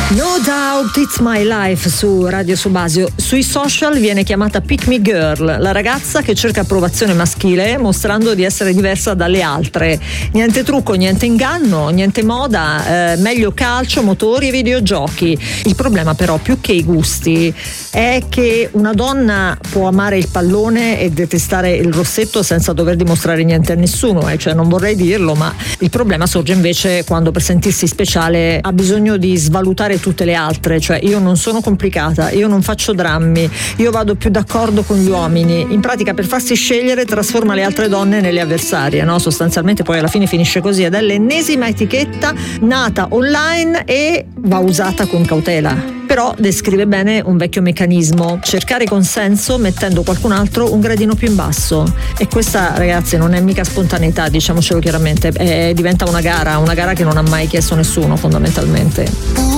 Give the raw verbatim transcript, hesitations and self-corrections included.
No Doubt It's My Life su Radio Subasio. Sui social viene chiamata Pick Me Girl, la ragazza che cerca approvazione maschile mostrando di essere diversa dalle altre. Niente trucco, niente inganno, niente moda, eh, meglio calcio, motori e videogiochi. Il problema però, più che i gusti, è che una donna può amare il pallone e detestare il rossetto senza dover dimostrare niente a nessuno, eh. Cioè, non vorrei dirlo, ma il problema sorge invece quando per sentirsi speciale ha bisogno di svalutare tutte le altre. Cioè, io non sono complicata, io non faccio drammi, io vado più d'accordo con gli uomini. In pratica, per farsi scegliere, trasforma le altre donne nelle avversarie, no? Sostanzialmente poi alla fine finisce così, ed è l'ennesima etichetta nata online e va usata con cautela. Però descrive bene un vecchio meccanismo: cercare consenso mettendo qualcun altro un gradino più in basso. E questa, ragazzi, non è mica spontaneità, diciamocelo chiaramente, è, diventa una gara, una gara che non ha mai chiesto nessuno, fondamentalmente.